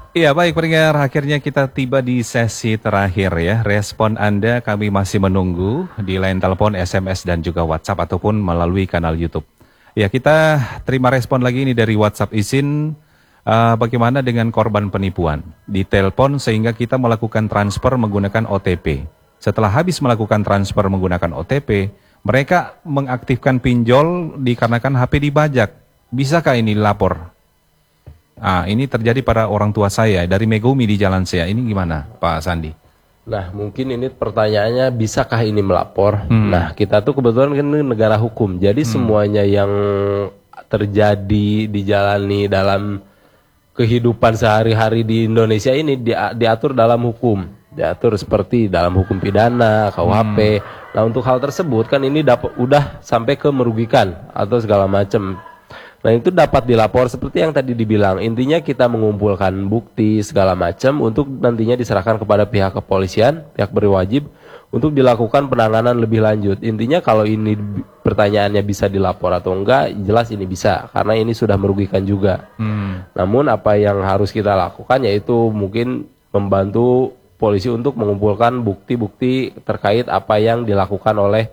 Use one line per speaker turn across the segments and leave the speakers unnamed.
Iya baik pendengar, akhirnya kita tiba di sesi terakhir ya. Respon Anda kami masih menunggu di line telepon, SMS dan juga WhatsApp ataupun melalui kanal YouTube. Ya kita terima respon lagi ini dari WhatsApp izin bagaimana dengan korban penipuan. Di telepon sehingga kita melakukan transfer menggunakan OTP. Setelah habis melakukan transfer menggunakan OTP, mereka mengaktifkan pinjol dikarenakan HP dibajak. Bisakah ini lapor? Ini terjadi pada orang tua saya dari Megumi di Jalan Sea. Ini gimana, Pak Sandi?
Nah, mungkin ini pertanyaannya, bisakah ini melapor? Nah, kita tuh kebetulan kan ini negara hukum. Jadi semuanya yang terjadi dijalani dalam kehidupan sehari-hari di Indonesia ini diatur dalam hukum. Diatur seperti dalam hukum pidana, KUHP. Nah, untuk hal tersebut kan ini udah sampai ke merugikan atau segala macam. Nah, itu dapat dilapor seperti yang tadi dibilang. Intinya kita mengumpulkan bukti segala macam untuk nantinya diserahkan kepada pihak kepolisian, pihak berwajib untuk dilakukan penanganan lebih lanjut. Intinya kalau ini pertanyaannya bisa dilapor atau enggak, jelas ini bisa karena ini sudah merugikan juga. Namun apa yang harus kita lakukan yaitu mungkin membantu polisi untuk mengumpulkan bukti-bukti terkait apa yang dilakukan oleh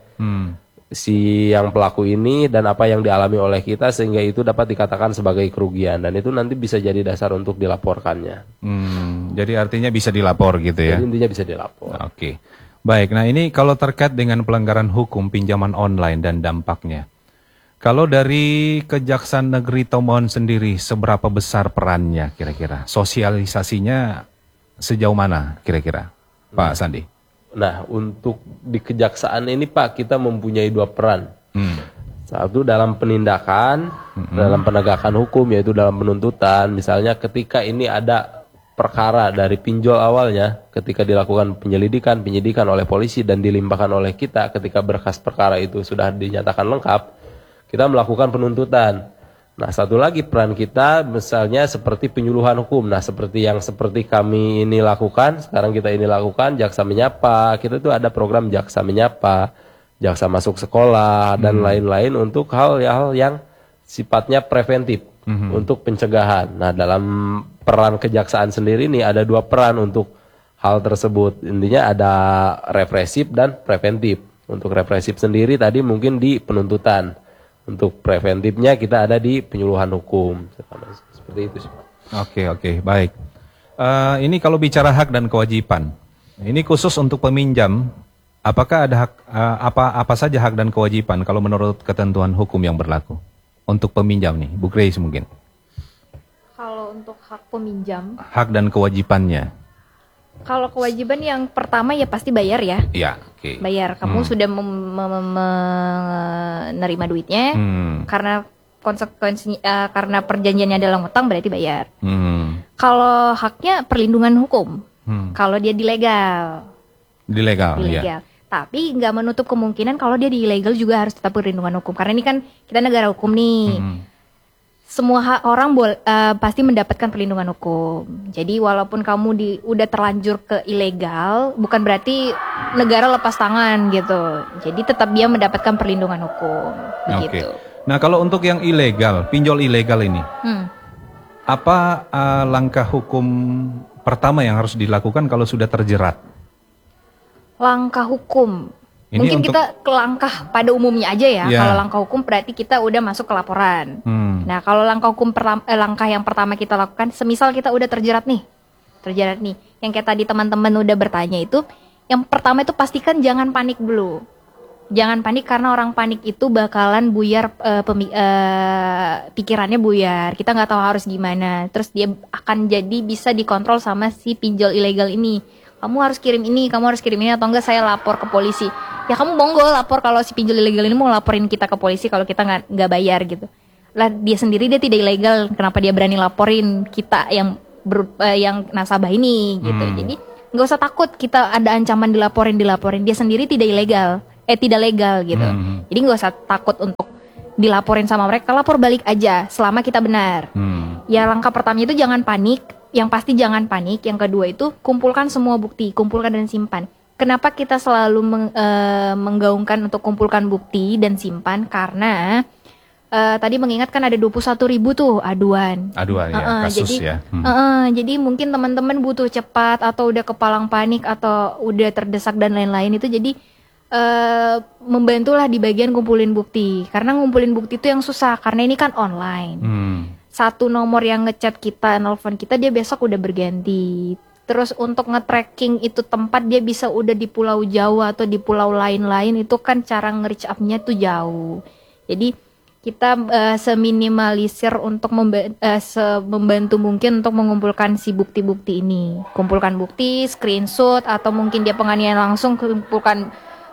si yang pelaku ini dan apa yang dialami oleh kita sehingga itu dapat dikatakan sebagai kerugian dan itu nanti bisa jadi dasar untuk dilaporkannya.
Jadi artinya bisa dilapor gitu ya?
Jadi intinya bisa dilapor.
Oke. Baik, nah ini kalau terkait dengan pelanggaran hukum pinjaman online dan dampaknya. Kalau dari Kejaksaan Negeri Tomohon sendiri, seberapa besar perannya kira-kira? Sosialisasinya sejauh mana kira-kira, Pak Sandi?
Nah, untuk di kejaksaan ini Pak, kita mempunyai dua peran. Satu dalam penindakan, dalam penegakan hukum, yaitu dalam penuntutan. Misalnya ketika ini ada perkara dari pinjol awalnya, ketika dilakukan penyidikan oleh polisi dan dilimpahkan oleh kita, ketika berkas perkara itu sudah dinyatakan lengkap, kita melakukan penuntutan. Nah, satu lagi peran kita misalnya seperti penyuluhan hukum. Nah, seperti kami ini lakukan, sekarang kita ini lakukan, Jaksa Menyapa. Kita tuh ada program Jaksa Menyapa, Jaksa Masuk Sekolah, dan lain-lain untuk hal-hal yang sifatnya preventif, untuk pencegahan. Nah, dalam peran kejaksaan sendiri nih ada dua peran untuk hal tersebut. Intinya ada represif dan preventif. Untuk represif sendiri tadi mungkin di penuntutan. Untuk preventifnya kita ada di penyuluhan hukum. Seperti itu sih.
Oke, baik. Ini kalau bicara hak dan kewajiban, ini khusus untuk peminjam, apakah ada hak, apa saja hak dan kewajiban kalau menurut ketentuan hukum yang berlaku? Untuk peminjam nih, Bu Grace mungkin.
Kalau untuk hak peminjam,
hak dan kewajibannya.
kalau kewajiban yang pertama ya pasti bayar ya.
Iya, oke.
Bayar. Kamu sudah menerima duitnya, karena konsekuensinya karena perjanjiannya adalah ngutang berarti bayar. Kalau haknya perlindungan hukum. Kalau dia dilegal.
Dilegal. Ya.
Tapi nggak menutup kemungkinan kalau dia di ilegal juga harus tetap perlindungan hukum. Karena ini kan kita negara hukum nih. Semua orang pasti mendapatkan perlindungan hukum. Jadi walaupun kamu udah terlanjur ke ilegal, bukan berarti negara lepas tangan gitu. Jadi tetap dia mendapatkan perlindungan hukum. Begitu.
Nah kalau untuk yang ilegal, pinjol ilegal ini, apa langkah hukum pertama yang harus dilakukan kalau sudah terjerat?
Langkah hukum. Mungkin kita ke langkah pada umumnya aja ya. Kalau langkah hukum berarti kita udah masuk ke laporan. Nah, kalau langkah hukum langkah yang pertama kita lakukan, semisal kita udah terjerat nih. Yang kayak tadi teman-teman udah bertanya itu, yang pertama itu pastikan jangan panik dulu. Jangan panik karena orang panik itu bakalan buyar pikirannya buyar. Kita nggak tahu harus gimana. Terus dia akan jadi bisa dikontrol sama si pinjol ilegal ini. Kamu harus kirim ini atau enggak saya lapor ke polisi. Ya kamu monggo lapor kalau si pinjol ilegal ini mau laporin kita ke polisi kalau kita nggak bayar gitu. Lah dia sendiri dia tidak ilegal, kenapa dia berani laporin kita yang nasabah ini gitu. Jadi nggak usah takut kita ada ancaman dilaporin. Dia sendiri tidak legal gitu. Jadi nggak usah takut untuk dilaporin sama mereka, lapor balik aja selama kita benar. Ya langkah pertama itu jangan panik. Yang pasti jangan panik. Yang kedua itu kumpulkan semua bukti, kumpulkan dan simpan. Kenapa kita selalu menggaungkan untuk kumpulkan bukti dan simpan? Karena tadi mengingatkan ada 21.000 tuh aduan.
Aduan ya, kasus
jadi,
ya.
Jadi mungkin teman-teman butuh cepat atau udah kepalang panik atau udah terdesak dan lain-lain itu, jadi membantulah di bagian ngumpulin bukti. Karena ngumpulin bukti itu yang susah karena ini kan online. Satu nomor yang ngechat kita, nelfon kita, dia besok udah berganti. Terus untuk nge-tracking itu tempat dia bisa udah di Pulau Jawa atau di pulau lain-lain, itu kan cara nge-reach up-nya tuh jauh. Jadi kita seminimalisir untuk membantu mungkin untuk mengumpulkan si bukti-bukti ini. Kumpulkan bukti, screenshot, atau mungkin dia penganiayaan langsung, kumpulkan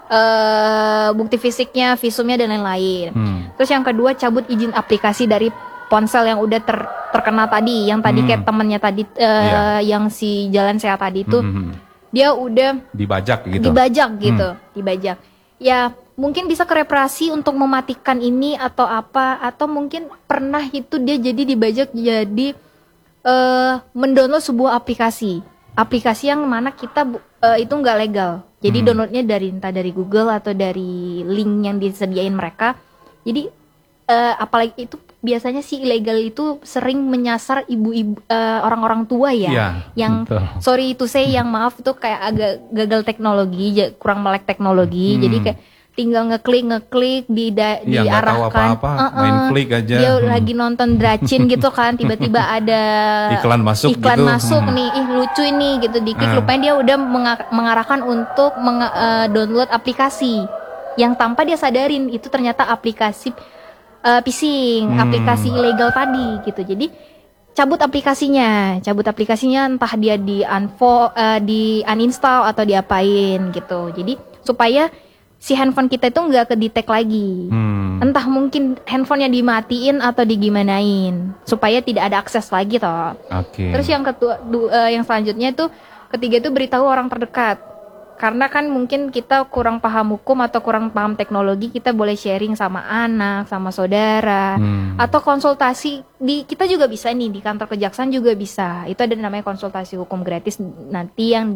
bukti fisiknya, visumnya, dan lain-lain. Terus yang kedua, cabut izin aplikasi dari ponsel yang udah terkena tadi, yang tadi kayak temennya tadi, yang si Jalan Sehat tadi itu, dia udah
dibajak gitu.
Dibajak. Ya, mungkin bisa ke reparasi untuk mematikan ini atau apa, atau mungkin pernah itu dia jadi dibajak jadi mendownload sebuah aplikasi yang mana kita itu nggak legal. Jadi downloadnya entah dari Google atau dari link yang disediain mereka. Jadi apalagi itu biasanya sih ilegal itu sering menyasar ibu-ibu, orang-orang tua ya, yang
betul.
sorry itu saya yang maaf itu kayak agak gagal teknologi, kurang melek teknologi. Jadi kayak tinggal ngeklik diarahkan,
main klik aja.
Dia lagi nonton Dracin gitu kan, tiba-tiba ada
iklan masuk
nih, lucu ini gitu, diklik lupanya dia udah mengarahkan untuk download aplikasi yang tanpa dia sadarin itu ternyata aplikasi phishing, aplikasi ilegal tadi gitu. Jadi cabut aplikasinya entah dia di uninstall atau diapain gitu. Jadi supaya si handphone kita itu nggak kedetek lagi. Entah mungkin handphonenya dimatiin atau digimanain supaya tidak ada akses lagi toh. Terus yang yang selanjutnya itu ketiga itu beritahu orang terdekat. Karena kan mungkin kita kurang paham hukum atau kurang paham teknologi, kita boleh sharing sama anak, sama saudara, atau konsultasi kita juga bisa nih di kantor kejaksaan juga bisa. Itu ada namanya konsultasi hukum gratis nanti yang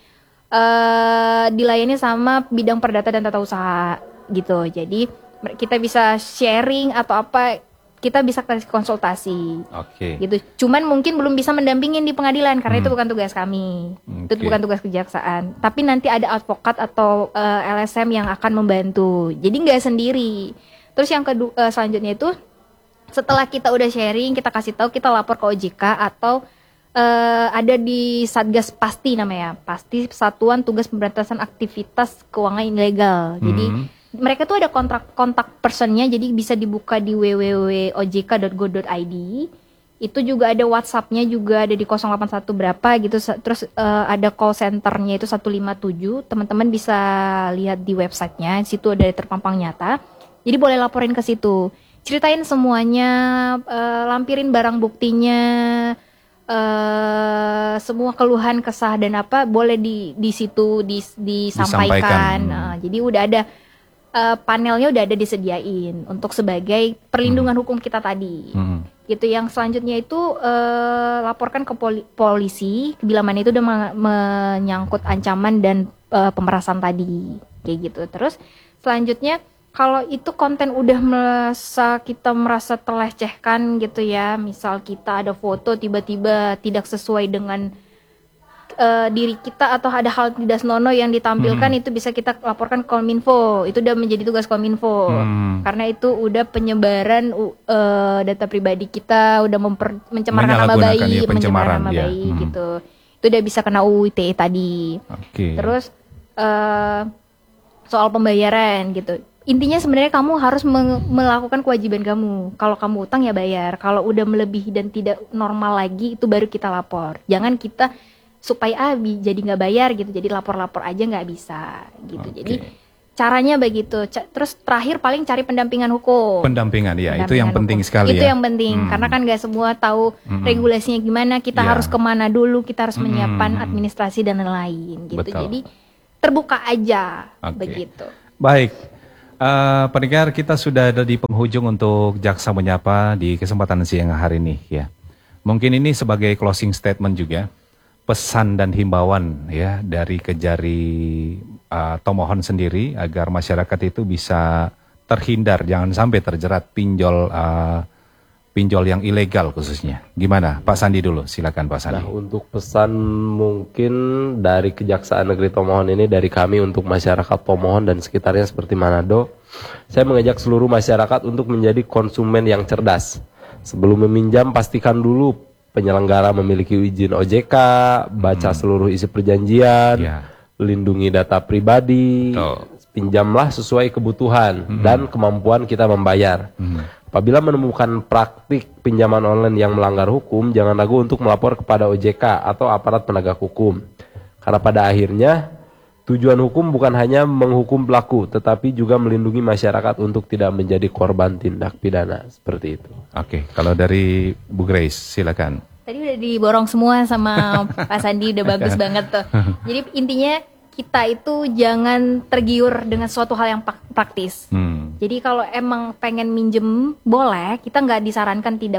dilayani sama bidang perdata dan tata usaha gitu. Jadi kita bisa sharing atau apa, kita bisa kasih konsultasi. Gitu. Cuman mungkin belum bisa mendampingin di pengadilan karena itu bukan tugas kami. Itu bukan tugas kejaksaan. Tapi nanti ada advokat atau LSM yang akan membantu. Jadi nggak sendiri. Terus yang kedua selanjutnya itu setelah kita udah sharing, kita kasih tahu, kita lapor ke OJK atau ada di Satgas Pasti namanya. Pasti Satuan Tugas Pemberantasan Aktivitas Keuangan Ilegal. Jadi mereka tuh ada kontak personnya, jadi bisa dibuka di www.ojk.go.id. Itu juga ada WhatsApp-nya juga ada di 081 berapa gitu. Terus ada call center-nya itu 157. Teman-teman bisa lihat di websitenya, di situ ada terpampang nyata. Jadi boleh laporin ke situ. Ceritain semuanya, lampirin barang buktinya, semua keluhan, kesah dan apa boleh di situ disampaikan. Jadi udah ada panelnya udah ada disediain untuk sebagai perlindungan hukum kita tadi. Gitu. Yang selanjutnya itu laporkan ke polisi bila mana itu udah menyangkut ancaman dan pemerasan tadi. Kayak gitu. Terus selanjutnya kalau itu konten udah kita merasa terlecehkan gitu ya, misal kita ada foto tiba-tiba tidak sesuai dengan diri kita atau ada hal tidak senonoh yang ditampilkan, itu bisa kita laporkan ke Kominfo. Itu udah menjadi tugas Kominfo. Karena itu udah penyebaran data pribadi kita, udah mencemarkan nama baik, pencemaran nama baik gitu. Itu udah bisa kena UU ITE tadi. Terus soal pembayaran gitu. Intinya sebenarnya kamu harus melakukan kewajiban kamu. Kalau kamu utang ya bayar. Kalau udah melebihi dan tidak normal lagi, itu baru kita lapor. Jangan kita supaya jadi nggak bayar gitu, jadi lapor-lapor aja nggak bisa gitu. Jadi caranya begitu. Terus terakhir paling cari pendampingan hukum.
Pendampingan itu yang penting sekali.
Itu yang penting karena kan nggak semua tahu regulasinya gimana. Kita harus kemana dulu, kita harus menyiapkan administrasi dan lain-lain gitu.
Betul.
Jadi terbuka aja begitu.
Baik. Pendengar, kita sudah ada di penghujung untuk Jaksa Menyapa di kesempatan siang hari ini ya. Mungkin ini sebagai closing statement juga, pesan dan himbauan ya dari Kejari Tomohon sendiri agar masyarakat itu bisa terhindar, jangan sampai terjerat pinjol pinjol yang ilegal khususnya. Gimana? Pak Sandi dulu, silakan Pak Sandi.
Nah, untuk pesan mungkin dari Kejaksaan Negeri Tomohon ini, dari kami untuk masyarakat Tomohon dan sekitarnya seperti Manado, saya mengajak seluruh masyarakat untuk menjadi konsumen yang cerdas. Sebelum meminjam, pastikan dulu penyelenggara memiliki izin OJK, baca seluruh isi perjanjian, lindungi data pribadi, pinjamlah sesuai kebutuhan dan kemampuan kita membayar. Apabila menemukan praktik pinjaman online yang melanggar hukum, jangan ragu untuk melapor kepada OJK atau aparat penegak hukum. Karena pada akhirnya, tujuan hukum bukan hanya menghukum pelaku, tetapi juga melindungi masyarakat untuk tidak menjadi korban tindak pidana. Seperti itu.
Oke, kalau dari Bu Grace, silakan.
Tadi udah diborong semua sama Pak Sandi, udah bagus banget tuh. Jadi intinya kita itu jangan tergiur dengan suatu hal yang praktis. Jadi kalau emang pengen minjem boleh, kita nggak disarankan tidak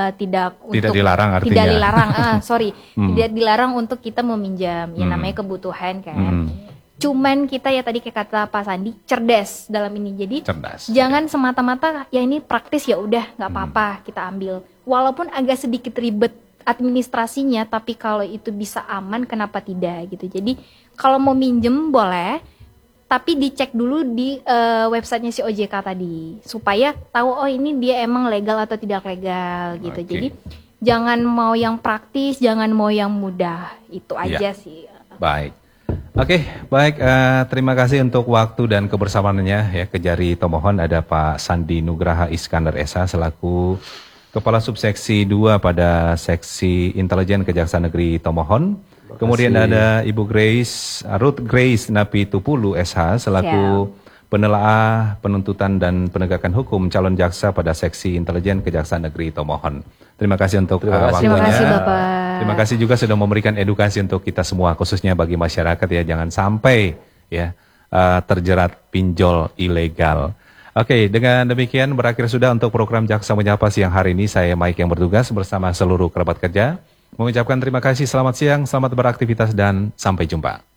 dilarang artinya.
Tidak dilarang, tidak dilarang untuk kita meminjam. Ya namanya kebutuhan kan. Cuman kita ya tadi kayak kata Pak Sandi, cerdas dalam ini. Jadi jangan semata-mata ya ini praktis ya udah nggak apa-apa kita ambil. Walaupun agak sedikit ribet administrasinya, tapi kalau itu bisa aman, kenapa tidak gitu. Jadi kalau mau minjem boleh, tapi dicek dulu di websitenya si OJK tadi, supaya tahu oh ini dia emang legal atau tidak legal gitu. Jadi jangan mau yang praktis, jangan mau yang mudah, itu aja sih.
Baik. Oke, baik. Terima kasih untuk waktu dan kebersamaannya ya. Kejari Tomohon ada Pak Sandi Nugraha Iskandar SH selaku Kepala Subseksi 2 pada Seksi Intelijen Kejaksaan Negeri Tomohon. Kemudian ada Ibu Ruth Grace Napi Tupulu SH selaku Penelaah Penuntutan dan Penegakan Hukum Calon Jaksa pada Seksi Intelijen Kejaksaan Negeri Tomohon. Terima kasih untuk waktunya.
Terima kasih Bapak.
Terima kasih juga sudah memberikan edukasi untuk kita semua, khususnya bagi masyarakat ya, jangan sampai ya terjerat pinjol ilegal. Oke, dengan demikian berakhir sudah untuk program Jaksa Menyapa siang hari ini. Saya Mike yang bertugas bersama seluruh kerabat kerja mengucapkan terima kasih, selamat siang, selamat beraktivitas dan sampai jumpa.